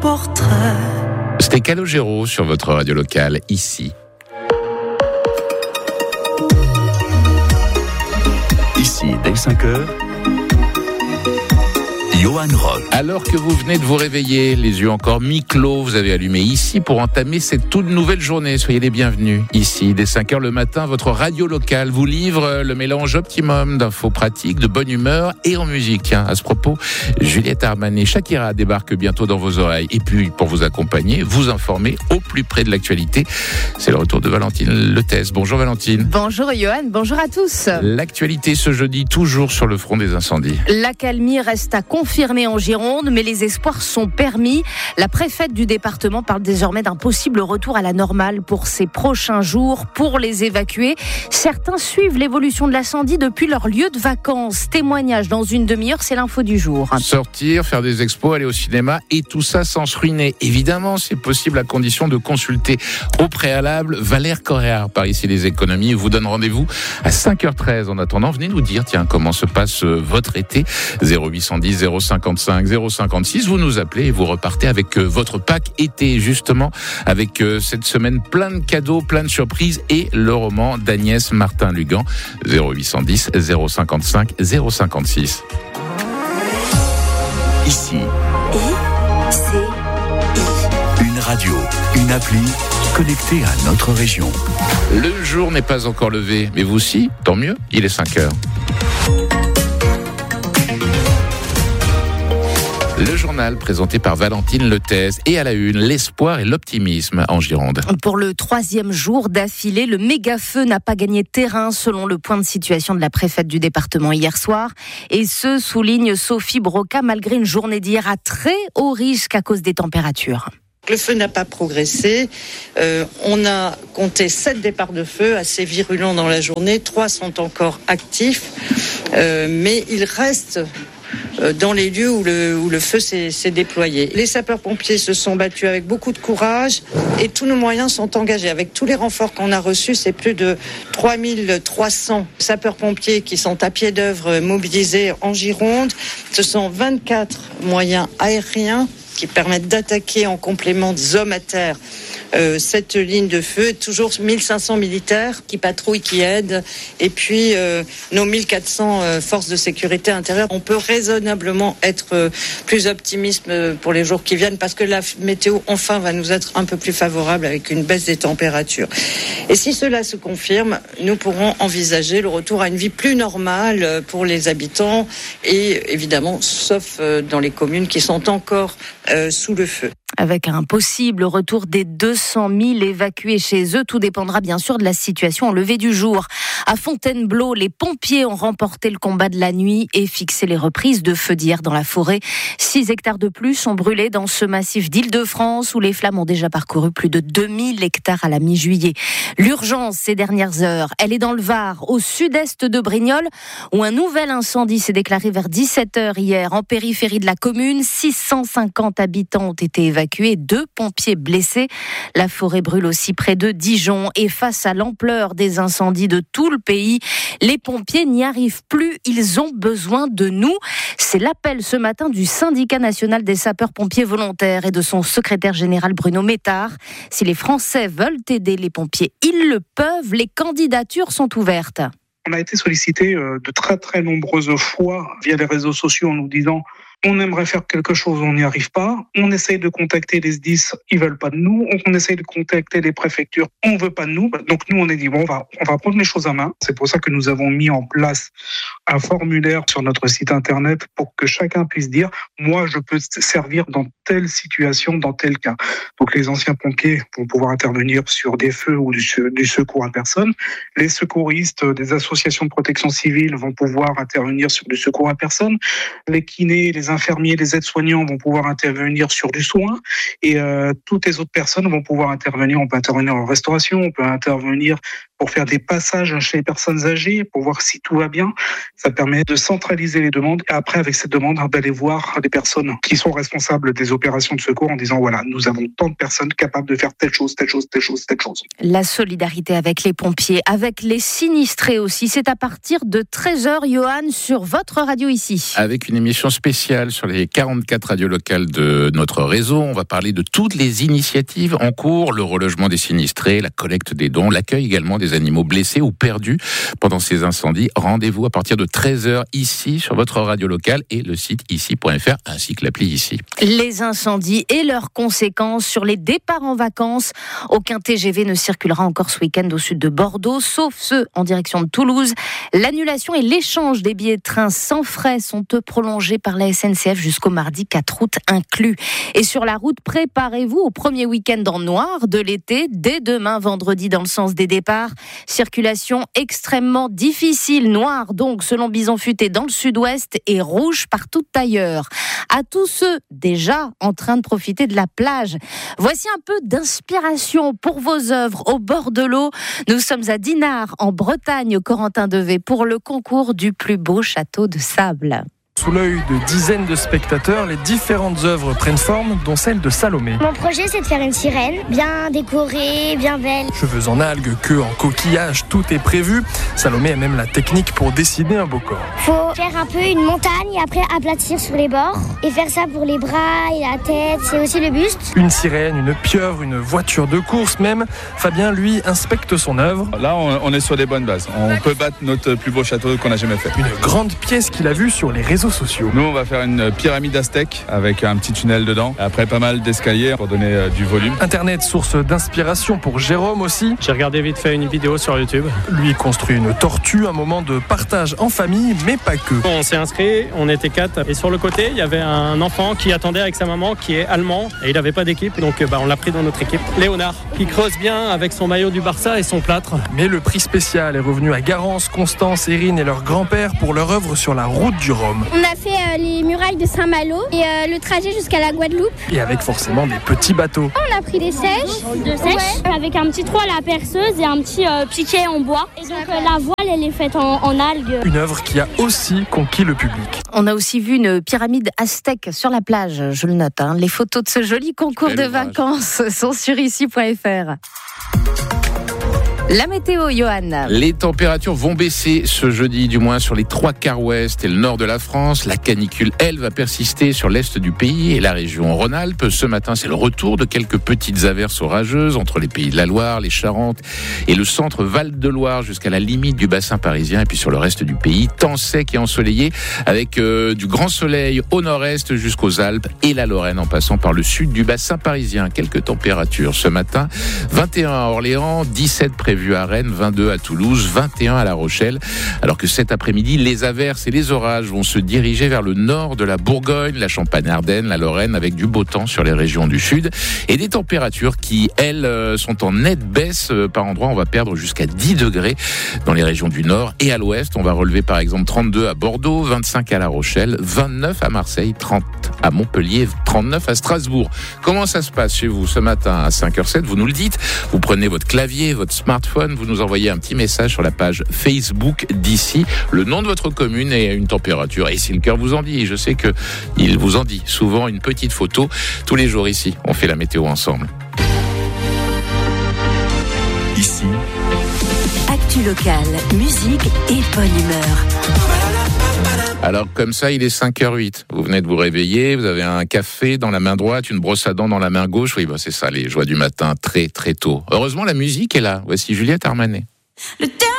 portrait. C'était Calogero sur votre radio locale, ici. Ici, dès 5h, Johan Rock. Alors que vous venez de vous réveiller, les yeux encore mi-clos, vous avez allumé ici pour entamer cette toute nouvelle journée. Soyez les bienvenus. Ici, dès 5h le matin, votre radio locale vous livre le mélange optimum d'infos pratiques, de bonne humeur et en musique. Tiens, à ce propos, Juliette Armanet, Shakira débarque bientôt dans vos oreilles. Et puis, pour vous accompagner, vous informer au plus près de l'actualité, c'est le retour de Valentine Letès. Bonjour Valentine. Bonjour Johan, bonjour à tous. L'actualité ce jeudi, toujours sur le front des incendies. L'accalmie reste à confirmer en Gironde, mais les espoirs sont permis. La préfète du département parle désormais d'un possible retour à la normale pour ces prochains jours, pour les évacuer. Certains suivent l'évolution de l'incendie depuis leur lieu de vacances. Témoignage dans une demi-heure, c'est l'info du jour. Sortir, faire des expos, aller au cinéma et tout ça sans se ruiner. Évidemment, c'est possible à condition de consulter au préalable Valère Correa par ici les économies. Vous donne rendez-vous à 5h13. En attendant, venez nous dire comment se passe votre été. 0810 055 056. Vous nous appelez et vous repartez avec votre pack été, justement, avec cette semaine plein de cadeaux, plein de surprises et le roman d'Agnès Martin-Lugan. 0810 055 056. Ici, une radio, une appli connectée à notre région. Le jour n'est pas encore levé, mais vous aussi, tant mieux, il est 5h. Le journal présenté par Valentine Letès et à la une, l'espoir et l'optimisme en Gironde. Pour le 3e jour d'affilée, le méga-feu n'a pas gagné de terrain selon le point de situation de la préfète du département hier soir. Et ce, souligne Sophie Broca, malgré une journée d'hier à très haut risque à cause des températures. Le feu n'a pas progressé. On a compté 7 départs de feu assez virulents dans la journée. 3 sont encore actifs. Mais il reste dans les lieux où le feu s'est déployé. Les sapeurs-pompiers se sont battus avec beaucoup de courage et tous nos moyens sont engagés. Avec tous les renforts qu'on a reçus, c'est plus de 3300 sapeurs-pompiers qui sont à pied d'œuvre mobilisés en Gironde. Ce sont 24 moyens aériens qui permettent d'attaquer en complément des hommes à terre cette ligne de feu. Toujours 1500 militaires qui patrouillent, qui aident, et puis nos 1400 forces de sécurité intérieure. On peut raisonnablement être plus optimiste pour les jours qui viennent parce que la météo enfin va nous être un peu plus favorable avec une baisse des températures. Et si cela se confirme, nous pourrons envisager le retour à une vie plus normale pour les habitants et évidemment, sauf dans les communes qui sont encore sous le feu. Avec un possible retour des 200 000 évacués chez eux, tout dépendra bien sûr de la situation au lever du jour. À Fontainebleau, les pompiers ont remporté le combat de la nuit et fixé les reprises de feux d'hier dans la forêt. 6 hectares de plus sont brûlés dans ce massif d'Île-de-France où les flammes ont déjà parcouru plus de 2000 hectares à la mi-juillet. L'urgence ces dernières heures, elle est dans le Var, au sud-est de Brignoles, où un nouvel incendie s'est déclaré vers 17h hier en périphérie de la commune. 650 habitants ont été évacués, 2 pompiers blessés. La forêt brûle aussi près de Dijon et face à l'ampleur des incendies de tout le pays, les pompiers n'y arrivent plus, ils ont besoin de nous. C'est l'appel ce matin du syndicat national des sapeurs-pompiers volontaires et de son secrétaire général Bruno Métard. Si les Français veulent aider les pompiers, ils le peuvent, les candidatures sont ouvertes. On a été sollicité de très très nombreuses fois via les réseaux sociaux en nous disant on aimerait faire quelque chose, on n'y arrive pas. On essaye de contacter les SDIS, ils veulent pas de nous. On essaye de contacter les préfectures, on veut pas de nous. Donc nous on a dit bon, on va prendre les choses en main. C'est pour ça que nous avons mis en place un formulaire sur notre site internet pour que chacun puisse dire moi je peux servir dans telle situation, dans tel cas. Donc les anciens pompiers vont pouvoir intervenir sur des feux ou du secours à personne. Les secouristes des associations de protection civile vont pouvoir intervenir sur du secours à personne. Les kinés, les infirmiers, les aides-soignants vont pouvoir intervenir sur du soin et toutes les autres personnes vont pouvoir intervenir. On peut intervenir en restauration, on peut intervenir pour faire des passages chez les personnes âgées, pour voir si tout va bien. Ça permet de centraliser les demandes et après, avec ces demandes, d'aller voir les personnes qui sont responsables des opérations de secours en disant voilà, nous avons tant de personnes capables de faire telle chose, telle chose, telle chose, telle chose. La solidarité avec les pompiers, avec les sinistrés aussi, c'est à partir de 13h, Johan, sur votre radio ici. Avec une émission spéciale sur les 44 radios locales de notre réseau, on va parler de toutes les initiatives en cours, le relogement des sinistrés, la collecte des dons, l'accueil également des animaux blessés ou perdus pendant ces incendies. Rendez-vous à partir de 13h ici sur votre radio locale et le site ici.fr ainsi que l'appli ici. Les incendies et leurs conséquences sur les départs en vacances. Aucun TGV ne circulera encore ce week-end au sud de Bordeaux, sauf ceux en direction de Toulouse. L'annulation et l'échange des billets de train sans frais sont prolongés par la SNCF jusqu'au mardi 4 août inclus. Et sur la route, préparez-vous au premier week-end en noir de l'été, dès demain vendredi dans le sens des départs. Circulation extrêmement difficile, noire donc selon Bison Futé dans le sud-ouest et rouge partout ailleurs. À tous ceux déjà en train de profiter de la plage, voici un peu d'inspiration pour vos œuvres au bord de l'eau. Nous sommes à Dinard en Bretagne, Corentin Devet, pour le concours du plus beau château de sable. Sous l'œil de dizaines de spectateurs, les différentes œuvres prennent forme, dont celle de Salomé. Mon projet, c'est de faire une sirène, bien décorée, bien belle. Cheveux en algues, queue en coquillage, tout est prévu. Salomé a même la technique pour dessiner un beau corps. Faut faire un peu une montagne et après aplatir sur les bords. Et faire ça pour les bras et la tête, c'est aussi le buste. Une sirène, une pieuvre, une voiture de course même. Fabien, lui, inspecte son œuvre. Là, on est sur des bonnes bases. On peut battre notre plus beau château qu'on a jamais fait. Une grande pièce qu'il a vue sur les réseaux sociaux. Nous, on va faire une pyramide aztèque avec un petit tunnel dedans. Après, pas mal d'escaliers pour donner du volume. Internet, source d'inspiration pour Jérôme aussi. J'ai regardé vite fait une vidéo sur YouTube. Lui construit une tortue, un moment de partage en famille, mais pas que. On s'est inscrit, on était 4. Et sur le côté, il y avait un enfant qui attendait avec sa maman, qui est allemand. Et il n'avait pas d'équipe, donc on l'a pris dans notre équipe. Léonard, qui creuse bien avec son maillot du Barça et son plâtre. Mais le prix spécial est revenu à Garance, Constance, Erin et leur grand-père pour leur œuvre sur la route du Rhum. On a fait les murailles de Saint-Malo et le trajet jusqu'à la Guadeloupe. Et avec forcément des petits bateaux. On a pris des sèches, avec un petit trou à la perceuse et un petit piquet en bois. Et donc la voile, elle est faite en algues. Une œuvre qui a aussi conquis le public. On a aussi vu une pyramide aztèque sur la plage, je le note. Les photos de ce joli concours de vacances sont sur ici.fr. La météo, Johan. Les températures vont baisser ce jeudi, du moins sur les 3 quarts ouest et le nord de la France. La canicule, elle, va persister sur l'est du pays et la région Rhône-Alpes. Ce matin, c'est le retour de quelques petites averses orageuses entre les pays de la Loire, les Charentes et le centre Val-de-Loire jusqu'à la limite du bassin parisien. Et puis sur le reste du pays, temps sec et ensoleillé avec du grand soleil au nord-est jusqu'aux Alpes et la Lorraine en passant par le sud du bassin parisien. Quelques températures ce matin, 21 à Orléans, 17 prévues à Rennes, 22 à Toulouse, 21 à La Rochelle. Alors que cet après-midi, les averses et les orages vont se diriger vers le nord de la Bourgogne, la Champagne-Ardenne, la Lorraine, avec du beau temps sur les régions du sud et des températures qui, elles, sont en nette baisse. Par endroits, on va perdre jusqu'à 10 degrés dans les régions du nord et à l'ouest. On va relever par exemple 32 à Bordeaux, 25 à La Rochelle, 29 à Marseille, 30 à Montpellier, 39 à Strasbourg. Comment ça se passe chez vous ce matin à 5h07? Vous nous le dites. Vous prenez votre clavier, votre smartphone, vous nous envoyez un petit message sur la page Facebook d'ici, le nom de votre commune et une température. Et si le cœur vous en dit, je sais que il vous en dit souvent, une petite photo. Tous les jours ici, on fait la météo ensemble. Ici, actu locale, musique et bonne humeur. Alors comme ça, il est 5h08. Vous venez de vous réveiller, vous avez un café dans la main droite, une brosse à dents dans la main gauche. Oui, c'est ça, les joies du matin, très très tôt. Heureusement, la musique est là. Voici Juliette Armanet.